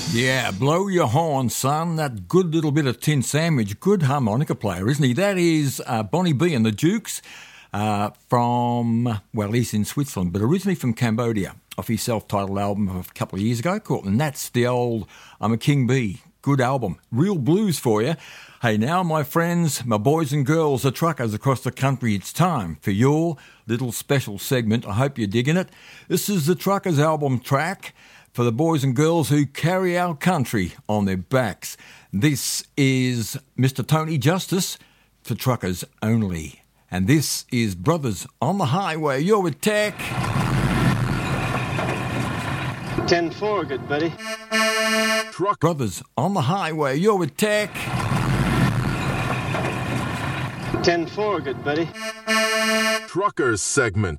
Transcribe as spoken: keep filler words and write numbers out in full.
Yeah, blow your horn, son. That good little bit of tin sandwich. Good harmonica player, isn't he? That is uh, Bonnie B and the Dukes uh, from, well, he's in Switzerland, but originally from Cambodia, off his self-titled album of a couple of years ago, called, and that's the old I'm a King Bee. Good album. Real blues for you. Hey, now, my friends, my boys and girls, the truckers across the country, it's time for your little special segment. I hope you're digging it. This is the Truckers album track for the boys and girls who carry our country on their backs. This is Mister Tony Justice for Truckers Only. And this is Brothers on the Highway. You're with Tech. ten four, good buddy. Truck Brothers on the Highway. You're with Tech. ten four, good buddy. Truckers segment.